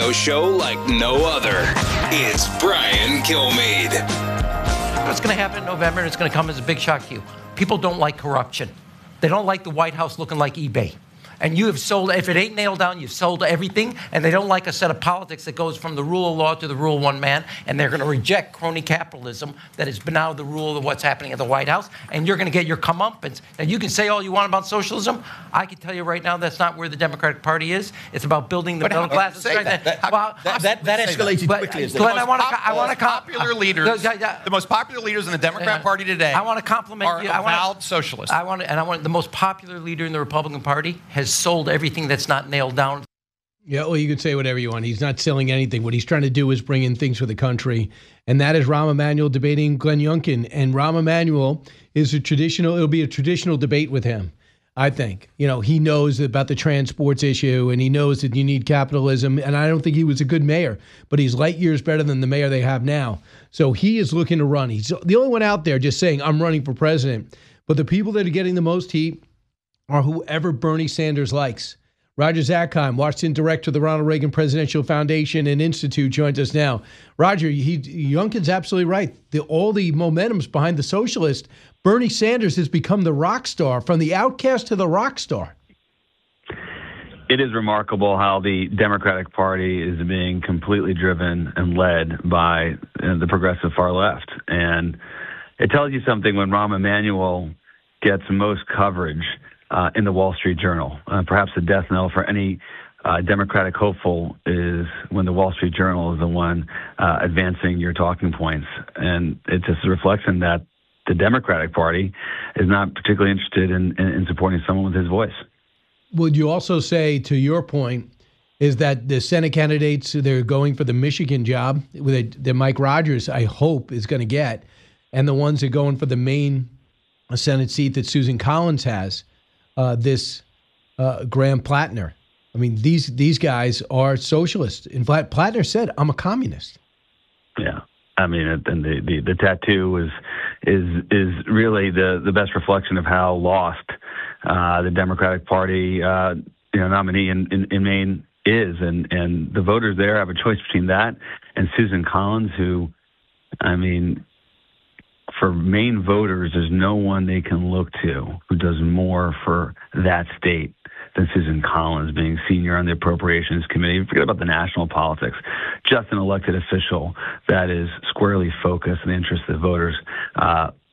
radio show like no other. It's Brian Kilmeade. What's going to happen in November, and it's going to come as a big shock to you. People don't like corruption. They don't like the White House looking like eBay. And you have sold, if it ain't nailed down, you've sold everything. And they don't like a set of politics that goes from the rule of law to the rule of one man. And they're going to reject crony capitalism that has been now the rule of what's happening at the White House. And you're going to get your comeuppance. Now, you can say all you want about socialism. I can tell you right now that's not where the Democratic Party is. It's about building the middle class. That escalated quickly. The most popular leaders in the Democrat Party today I want to compliment you. Avowed socialists. The most popular leader in the Republican Party has sold everything that's not nailed down. Yeah, well, you could say whatever you want. He's not selling anything. What he's trying to do is bring in things for the country, and that is Rahm Emanuel debating Glenn Youngkin. And Rahm Emanuel is it'll be a traditional debate with him, I think. You know, he knows about the transports issue, and he knows that you need capitalism, and I don't think he was a good mayor, but he's light years better than the mayor they have now. So he is looking to run. He's the only one out there just saying, I'm running for president. But the people that are getting the most heat are whoever Bernie Sanders likes. Roger Zakheim, Washington director of the Ronald Reagan Presidential Foundation and Institute, joins us now. Roger, Youngkin's absolutely right. All the momentum's behind the socialist. Bernie Sanders has become the rock star, from the outcast to the rock star. It is remarkable how the Democratic Party is being completely driven and led by the progressive far left. And it tells you something when Rahm Emanuel gets most coverage in the Wall Street Journal. Perhaps the death knell for any Democratic hopeful is when the Wall Street Journal is the one advancing your talking points. And it's just a reflection that the Democratic Party is not particularly interested in supporting someone with his voice. Would you also say, to your point, is that the Senate candidates, they're going for the Michigan job that Mike Rogers, I hope, is going to get, and the ones that are going for the Maine Senate seat that Susan Collins has, Graham Plattner. I mean, these guys are socialists. In fact, Plattner said, "I'm a communist." Yeah, I mean, and the tattoo is really the best reflection of how lost the Democratic Party nominee in Maine is, and the voters there have a choice between that and Susan Collins, who, I mean, for Maine voters, there's no one they can look to who does more for that state than Susan Collins, being senior on the Appropriations Committee. Forget about the national politics. Just an elected official that is squarely focused on the interests of voters.